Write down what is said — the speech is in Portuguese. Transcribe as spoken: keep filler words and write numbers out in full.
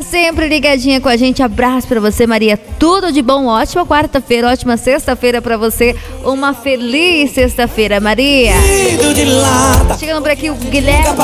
sempre ligadinha com a gente. Abraço pra você, Maria. Tudo de bom, ótima quarta-feira, ótima sexta-feira pra você. Uma feliz sexta-feira, Maria. Chegando por aqui o Guilherme